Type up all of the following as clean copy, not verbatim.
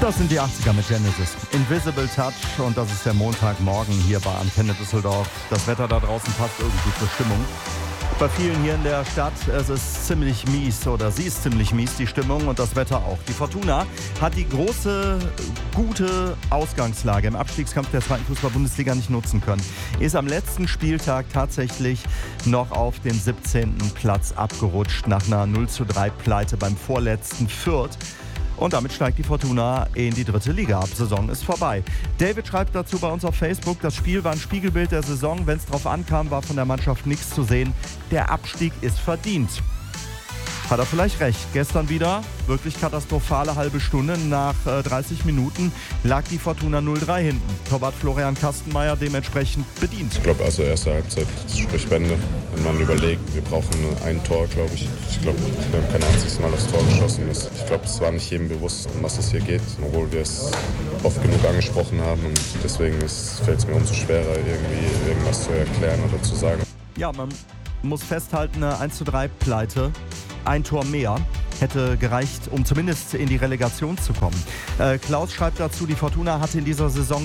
Das sind die 80er mit Genesis. Invisible Touch, und das ist der Montagmorgen hier bei Antenne Düsseldorf. Das Wetter da draußen passt irgendwie zur Stimmung. Bei vielen hier in der Stadt, es ist ziemlich mies, oder sie ist ziemlich mies, die Stimmung, und das Wetter auch. Die Fortuna hat die große, gute Ausgangslage im Abstiegskampf der 2. Fußball-Bundesliga nicht nutzen können. Ist am letzten Spieltag tatsächlich noch auf den 17. Platz abgerutscht nach einer 0:3 Pleite beim vorletzten Fürth. Und damit steigt die Fortuna in die 3. Liga ab. Saison ist vorbei. David schreibt dazu bei uns auf Facebook, das Spiel war ein Spiegelbild der Saison. Wenn es drauf ankam, war von der Mannschaft nichts zu sehen. Der Abstieg ist verdient. Hat er vielleicht recht. Gestern wieder wirklich katastrophale halbe Stunde. Nach 30 Minuten lag die Fortuna 0:3 hinten. Torwart Florian Kastenmeier dementsprechend bedient. Ich glaube, also erste Halbzeit spricht Bände. Wenn man überlegt, wir brauchen ein Tor, glaube ich. Ich glaube, wir haben kein einziges Mal aufs Tor geschossen. Ich glaube, es war nicht jedem bewusst, um was es hier geht, obwohl wir es oft genug angesprochen haben. Und deswegen fällt es mir umso schwerer, irgendwie irgendwas zu erklären oder zu sagen. Ja, man muss festhalten, eine 1:3 Pleite. Ein Tor mehr hätte gereicht, um zumindest in die Relegation zu kommen. Klaus schreibt dazu, die Fortuna hatte in dieser Saison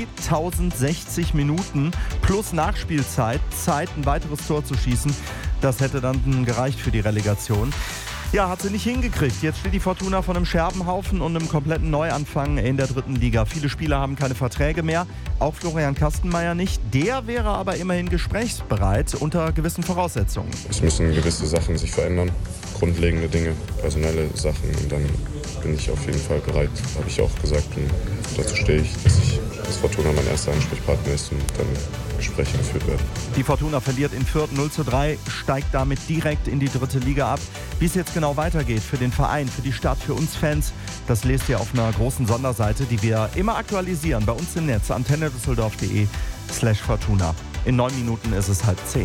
3060 Minuten plus Nachspielzeit Zeit, ein weiteres Tor zu schießen. Das hätte dann gereicht für die Relegation. Ja, hat sie nicht hingekriegt. Jetzt steht die Fortuna vor einem Scherbenhaufen und einem kompletten Neuanfang in der 3. Liga. Viele Spieler haben keine Verträge mehr, auch Florian Kastenmeier nicht. Der wäre aber immerhin gesprächsbereit unter gewissen Voraussetzungen. Es müssen gewisse Sachen sich verändern, grundlegende Dinge, personelle Sachen, und dann bin ich auf jeden Fall bereit, habe ich auch gesagt, und dazu stehe ich, dass Fortuna mein erster Ansprechpartner ist und dann Gespräche geführt werden. Die Fortuna verliert in Fürth 0:3, steigt damit direkt in die 3. Liga ab. Wie es jetzt genau weitergeht für den Verein, für die Stadt, für uns Fans, das lest ihr auf einer großen Sonderseite, die wir immer aktualisieren bei uns im Netz, antennedüsseldorf.de/Fortuna. In 9 Minuten ist es 9:30.